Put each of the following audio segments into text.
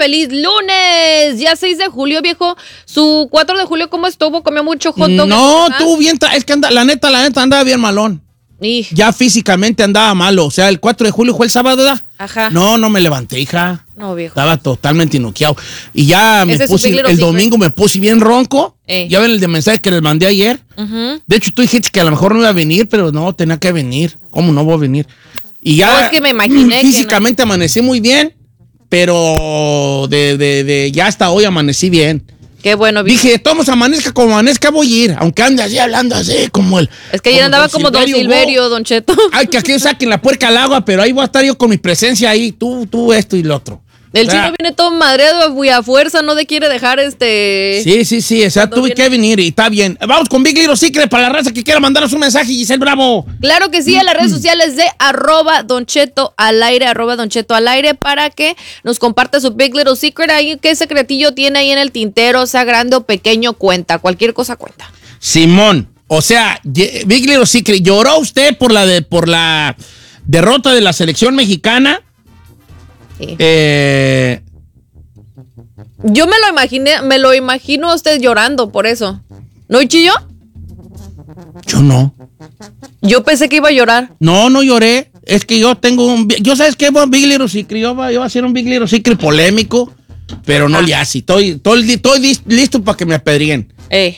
feliz lunes. Ya 6 de julio, viejo. Su 4 de julio, ¿cómo estuvo? ¿Comió mucho hot dog? No, tú bien, es que la neta andaba bien malón. Ya físicamente andaba malo. O sea, el 4 de julio fue el sábado, ¿verdad? Ajá. No me levanté, hija. No, viejo. Estaba totalmente inoqueado. Y ya me puse, el domingo me puse bien ronco. Ya ven el de mensaje que les mandé ayer. De hecho, tú dijiste que a lo mejor no iba a venir, pero no, tenía que venir. ¿Cómo no voy a venir? Y ya. No, es que me imaginé físicamente que no. Amanecí muy bien, pero ya hasta hoy amanecí bien. Qué bueno, viejo. Dije, todos amanezca como amanezca, voy a ir. Aunque ande así hablando así, como el. Es que ayer andaba como Don Silverio, Don Cheto. Ay, que aquí saquen la puerca al agua, pero ahí voy a estar yo con mi presencia ahí. Tú, esto y lo otro. El chino viene todo madreado y a fuerza, no te quiere dejar Sí, o sea, tuve que venir y está bien. Vamos con Big Little Secret para la raza que quiera mandarnos un mensaje, Giselle Bravo. Claro que sí, a las redes sociales de @Don Cheto al aire, @Don Cheto al aire, para que nos comparte su Big Little Secret. Ahí, ¿qué secretillo tiene ahí en el tintero? Sea grande o pequeño, cuenta. Cualquier cosa cuenta. Simón, o sea, Big Little Secret, ¿lloró usted por la derrota de la selección mexicana? Sí. Yo me lo imagino a usted llorando por eso. ¿No, Chillo? Yo no. Yo pensé que iba a llorar. No lloré. Es que yo tengo yo sabes qué, Big Little Secret. Yo voy a hacer un Big Little Secret polémico, pero no le así. Estoy listo para que me apedrien.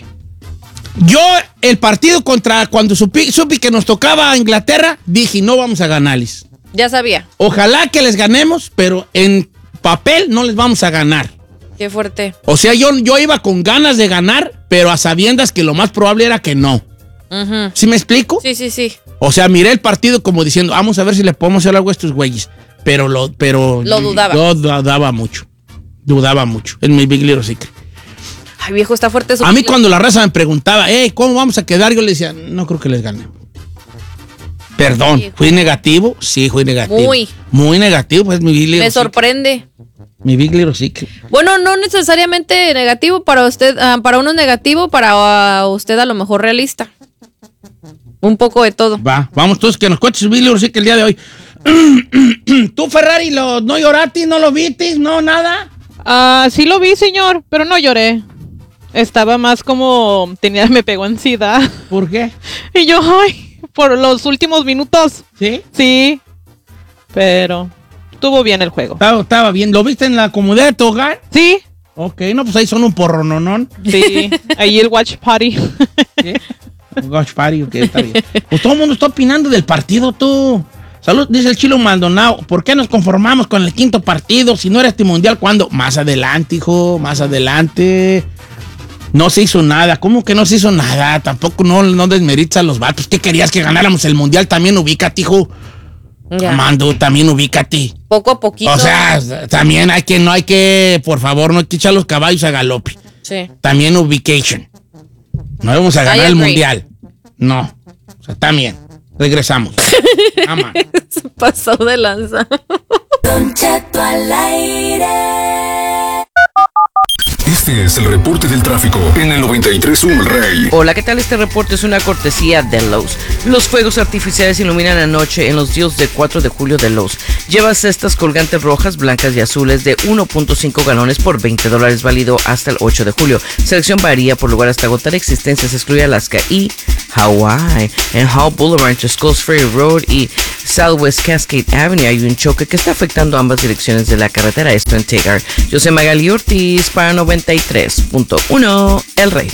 Yo, el partido cuando supe que nos tocaba a Inglaterra, dije, no vamos a ganarles. Ya sabía. Ojalá que les ganemos, pero en papel no les vamos a ganar. Qué fuerte. O sea, yo iba con ganas de ganar, pero a sabiendas que lo más probable era que no. ¿Sí me explico? Sí. O sea, miré el partido como diciendo, vamos a ver si le podemos hacer algo a estos güeyes. Pero lo dudaba. Yo dudaba mucho. En mi Big Little Secret. Ay, viejo, está fuerte su. A mí cuando la raza me preguntaba, ¿cómo vamos a quedar? Yo le decía, no creo que les ganemos. Perdón, ¿fui negativo? Sí, fui negativo. Muy negativo, pues mi Big Little Secret. Me sorprende. Mi Big Little Secret. Bueno, no necesariamente negativo para usted, para uno negativo, para usted a lo mejor realista. Un poco de todo. Vamos todos que nos cuentes su Big Little Secret el día de hoy. ¿Tú, Ferrari, no lloraste, no lo viste, no nada? Sí lo vi, señor, pero no lloré. Estaba más como, me pegó ansiedad. ¿Por qué? Y yo, por los últimos minutos. ¿Sí? Sí. Pero estuvo bien el juego. Estaba bien. ¿Lo viste en la comodidad de tu hogar? Sí. Ok, no, pues ahí son un porrononón. Sí, ahí el watch party. ¿Sí? Watch party, ok, está bien. Pues todo el mundo está opinando del partido, tú. Salud, dice el Chilo Maldonado. ¿Por qué nos conformamos con el quinto partido si no era este mundial? ¿Cuándo? Más adelante, hijo, más adelante. No se hizo nada. ¿Cómo que no se hizo nada? Tampoco no desmeritas a los vatos. ¿Qué querías que ganáramos el mundial? También ubícate, hijo. Mando, también ubícate. Poco a poquito. O sea, también no hay que, por favor, no hay que echar los caballos a galope. Sí. También ubication. No vamos a ganar el mundial. No. O sea, también. Regresamos. Se pasó de lanza. Don Cheto al aire. Este es el reporte del tráfico en el 93.1 El Rey. Hola, ¿qué tal? Este reporte es una cortesía de Lowe's. Los fuegos artificiales iluminan anoche en los días del 4 de julio de Lowe's. Lleva cestas colgantes rojas, blancas y azules de 1.5 galones por $20, válido hasta el 8 de julio. Selección varía por lugar hasta agotar existencias. Excluye Alaska y Hawaii. En Hall Boulevard, entre Skulls Ferry Road y Southwest Cascade Avenue hay un choque que está afectando ambas direcciones de la carretera. Esto en Tegar. Yo soy Magali Ortiz para 93.1 El Rey.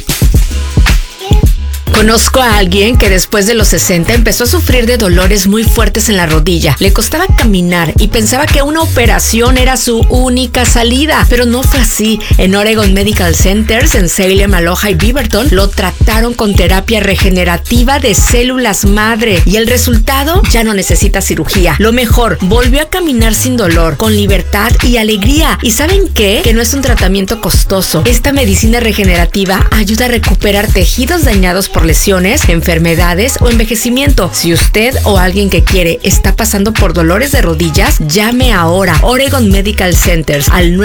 Conozco a alguien que después de los 60 empezó a sufrir de dolores muy fuertes en la rodilla. Le costaba caminar y pensaba que una operación era su única salida, pero no fue así. En Oregon Medical Centers, en Salem, Aloha y Beaverton, lo trataron con terapia regenerativa de células madre y el resultado, ya no necesita cirugía. Lo mejor, volvió a caminar sin dolor, con libertad y alegría. ¿Y saben qué? Que no es un tratamiento costoso. Esta medicina regenerativa ayuda a recuperar tejidos dañados por por lesiones, enfermedades o envejecimiento. Si usted o alguien que quiere está pasando por dolores de rodillas, llame ahora Oregon Medical Centers al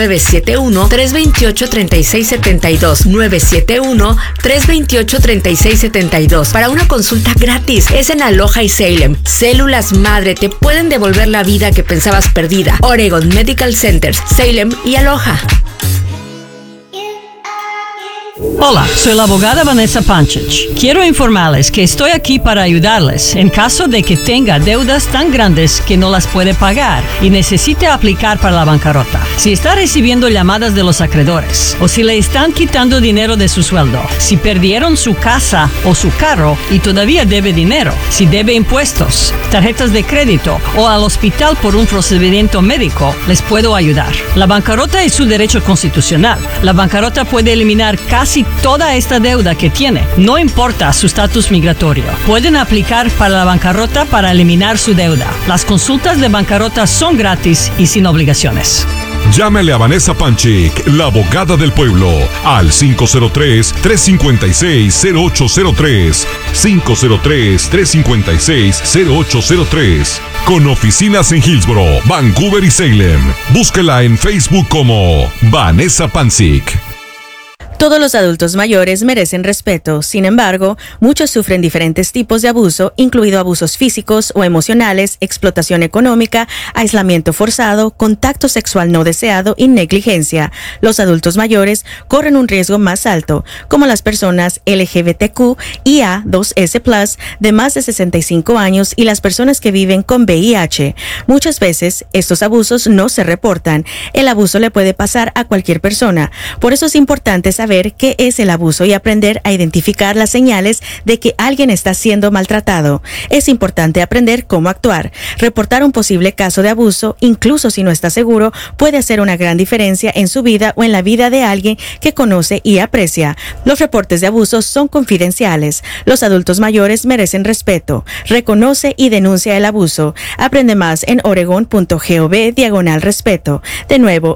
971-328-3672. 971-328-3672 para una consulta gratis. Es en Aloha y Salem. Células madre te pueden devolver la vida que pensabas perdida. Oregon Medical Centers, Salem y Aloha. Hola, soy la abogada Vanessa Panchich. Quiero informarles que estoy aquí para ayudarles en caso de que tenga deudas tan grandes que no las puede pagar y necesite aplicar para la bancarrota. Si está recibiendo llamadas de los acreedores o si le están quitando dinero de su sueldo, si perdieron su casa o su carro y todavía debe dinero, si debe impuestos, tarjetas de crédito o al hospital por un procedimiento médico, les puedo ayudar. La bancarrota es su derecho constitucional. La bancarrota puede eliminar casi toda esta deuda que tiene, no importa su estatus migratorio. Pueden aplicar para la bancarrota para eliminar su deuda. Las consultas de bancarrota son gratis y sin obligaciones. Llámele a Vanessa Panchik, la abogada del pueblo, al 503-356-0803. 503-356-0803. Con oficinas en Hillsboro, Vancouver y Salem. Búsquela en Facebook como Vanessa Panchik. Todos los adultos mayores merecen respeto. Sin embargo, muchos sufren diferentes tipos de abuso, incluido abusos físicos o emocionales, explotación económica, aislamiento forzado, contacto sexual no deseado y negligencia. Los adultos mayores corren un riesgo más alto, como las personas LGBTQ y A2S+, de más de 65 años y las personas que viven con VIH. Muchas veces, estos abusos no se reportan. El abuso le puede pasar a cualquier persona. Por eso es importante saber qué es el abuso y aprender a identificar las señales de que alguien está siendo maltratado. Es importante aprender cómo actuar. Reportar un posible caso de abuso, incluso si no está seguro, puede hacer una gran diferencia en su vida o en la vida de alguien que conoce y aprecia. Los reportes de abuso son confidenciales. Los adultos mayores merecen respeto. Reconoce y denuncia el abuso. Aprende más en oregon.gov/respeto. De nuevo,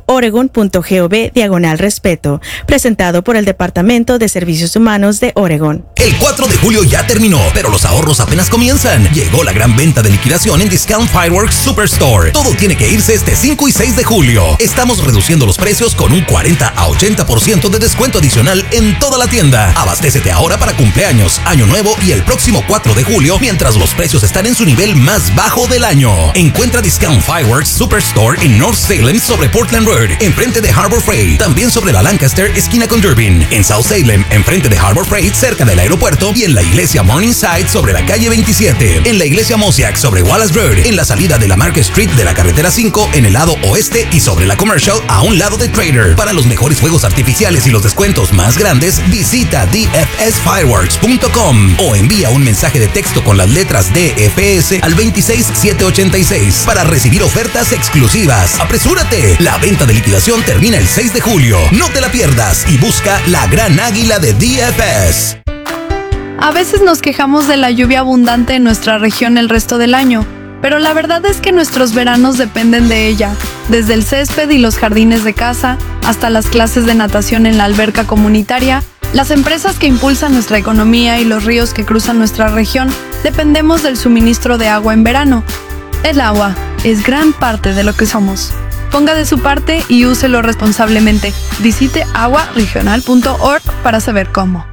oregon.gov/respeto. Presentado por el Departamento de Servicios Humanos de Oregon. El 4 de julio ya terminó, pero los ahorros apenas comienzan. Llegó la gran venta de liquidación en Discount Fireworks Superstore. Todo tiene que irse este 5 y 6 de julio. Estamos reduciendo los precios con un 40 a 80% de descuento adicional en toda la tienda. Abastécete ahora para cumpleaños, año nuevo y el próximo 4 de julio, mientras los precios están en su nivel más bajo del año. Encuentra Discount Fireworks Superstore en North Salem sobre Portland Road, enfrente de Harbor Freight. También sobre la Lancaster, esquina con Durbin. En South Salem, enfrente de Harbor Freight, cerca del aeropuerto, y en la iglesia Morningside sobre la calle 27. En la iglesia Mosiac sobre Wallace Road, en la salida de la Market Street de la carretera 5 en el lado oeste y sobre la Commercial a un lado de Trader. Para los mejores fuegos artificiales y los descuentos más grandes, visita dfsfireworks.com o envía un mensaje de texto con las letras DFS al 26786 para recibir ofertas exclusivas. ¡Apresúrate! La venta de liquidación termina el 6 de julio. No te la pierdas y busca la gran águila de DFS. A veces nos quejamos de la lluvia abundante en nuestra región el resto del año, pero la verdad es que nuestros veranos dependen de ella, desde el césped y los jardines de casa, hasta las clases de natación en la alberca comunitaria, las empresas que impulsan nuestra economía y los ríos que cruzan nuestra región, dependemos del suministro de agua en verano. El agua es gran parte de lo que somos. Ponga de su parte y úselo responsablemente. Visite aguaregional.org para saber cómo.